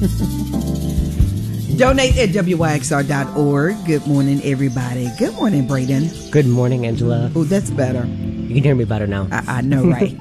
Donate at WYXR.org. Good morning, everybody. Good morning, Braden. Good morning, Angela. Oh, that's better. You can hear me better now. I know, right?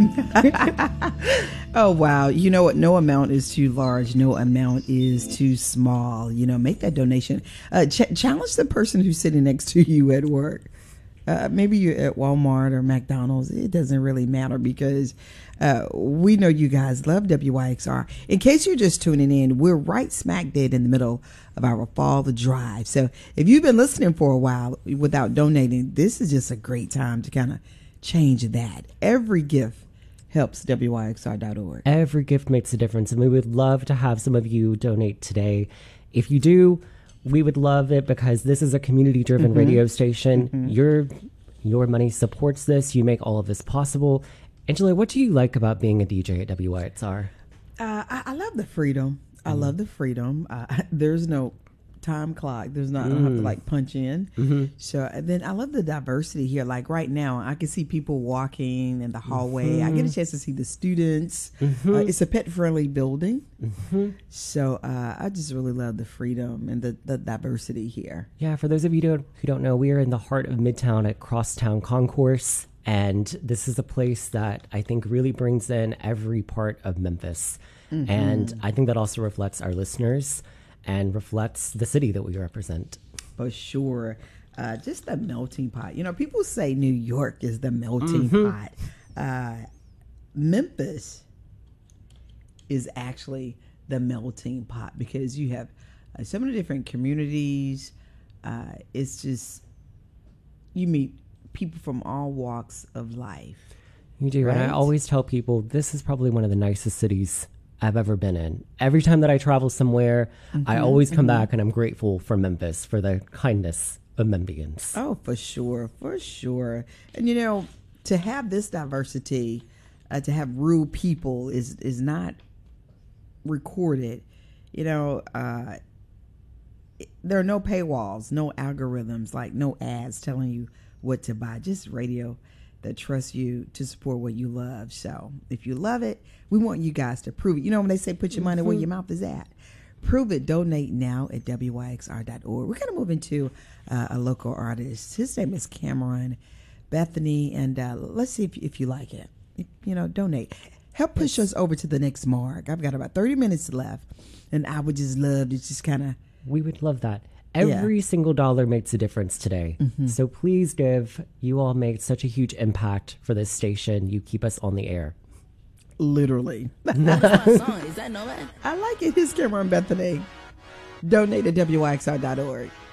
Oh, wow. You know what? No amount is too large. No amount is too small. You know, make that donation. Challenge the person who's sitting next to you at work. Maybe you're at Walmart or McDonald's. It doesn't really matter because we know you guys love WYXR. In case you're just tuning in, we're right smack dead in the middle of our fall drive. So if you've been listening for a while without donating, this is just a great time to kind of change that. Every gift helps WYXR.org. Every gift makes a difference, and we would love to have some of you donate today. If you do, we would love it because this is a community-driven radio station. Your money supports this. You make all of this possible. Angela, what do you like about being a DJ at WYXR? I love the freedom. I love the freedom. There's no time clock. There's not. I don't have to like punch in. So and then I love the diversity here. Like right now, I can see people walking in the hallway. I get a chance to see the students. It's a pet-friendly building. So I just really love the freedom and the diversity here. Yeah, for those of you who don't know, we are in the heart of Midtown at Crosstown Concourse. And this is a place that I think really brings in every part of Memphis. And I think that also reflects our listeners and reflects the city that we represent. For sure. Just the melting pot. You know, people say New York is the melting pot. Memphis is actually the melting pot because you have so many different communities. It's just, you meet people from all walks of life. You do. Right? And I always tell people this is probably one of the nicest cities I've ever been in. Every time that I travel somewhere, I always come back and I'm grateful for Memphis, for the kindness of Memphians. Oh, for sure. For sure. And, you know, to have this diversity, to have rude people is not recorded. You know, there are no paywalls, no algorithms, like no ads telling you what to buy. Just radio that trusts you to support what you love. So if you love it, we want you guys to prove it. You know, when they say put your money where your mouth is at, prove it. Donate now at WYXR.org. We're going to move into a local artist. His name is Cameron Bethany. And let's see if you like it. You know, donate. Help push us over to the next mark. I've got about 30 minutes left. And I would just love to just kind of. We would love that. Every single dollar makes a difference today. So please give. You all made such a huge impact for this station. You keep us on the air. Literally. That's my song. Is that Nomad? I like it. Here's Cameron Bethany. Donate at WYXR.org.